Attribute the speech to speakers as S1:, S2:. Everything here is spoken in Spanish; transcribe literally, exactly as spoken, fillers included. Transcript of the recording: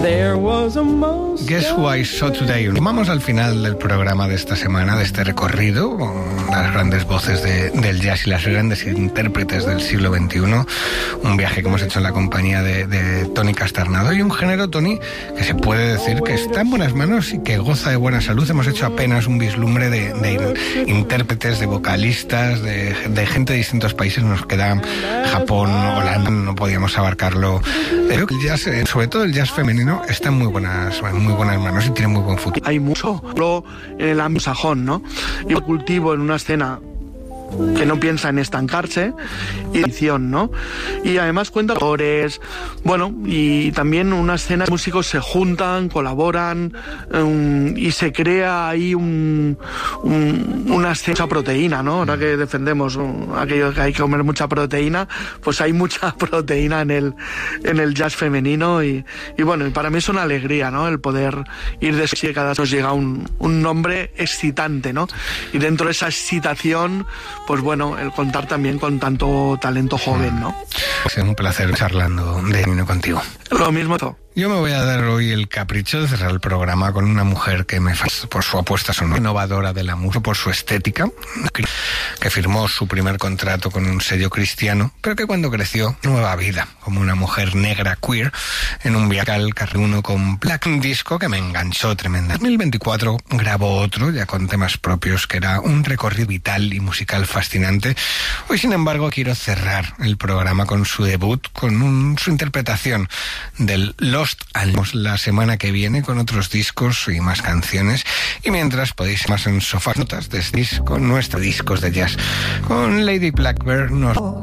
S1: Guess Who I Saw Today. Vamos al final del programa de esta semana, de este recorrido, con las grandes voces de, del jazz y las grandes intérpretes del siglo veintiuno. Un viaje que hemos hecho en la compañía de, de Tony Casternado, y un género, Tony, que se puede decir que está en buenas manos y que goza de buena salud. Hemos hecho apenas un vislumbre de, de intérpretes, de vocalistas, de, de gente de distintos países. Nos queda Japón, Holanda, no podíamos abarcarlo. Pero el jazz, sobre todo el jazz femenino, está en muy buenas, en muy buenas manos y tiene muy buen futuro.
S2: Hay mucho en el ámbito sajón, ¿no? Yo cultivo en una escena que no piensa en estancarse, y edición, ¿no? Y además cuenta colores, bueno, y también una escena de músicos se juntan, colaboran, um, y se crea ahí un, un, una escena, proteína, ¿no? Ahora que defendemos um, aquello que hay que comer mucha proteína, pues hay mucha proteína en el, en el jazz femenino, y, y bueno, y para mí es una alegría, ¿no? El poder ir de si cada vez nos llega un, un nombre excitante, ¿no? Y dentro de esa excitación, pues bueno, el contar también con tanto talento joven, ¿no?
S1: Es un placer charlando de vino contigo.
S2: Lo mismo todo.
S1: Yo me voy a dar hoy el capricho de cerrar el programa con una mujer que me fascina por su apuesta sonora, innovadora de la música, por su estética, que firmó su primer contrato con un sello cristiano, pero que cuando creció, nueva vida, como una mujer negra queer, en un viaje al Carruno con Black, un disco que me enganchó tremenda. En dos mil veinticuatro grabó otro, ya con temas propios, que era un recorrido vital y musical fascinante. Hoy, sin embargo, quiero cerrar el programa con su debut, con un, su interpretación del Lost Albums la semana que viene, con otros discos y más canciones. Y mientras podéis más en Sofá Notas de este disco, nuestros discos de jazz. Con Lady Blackbird nos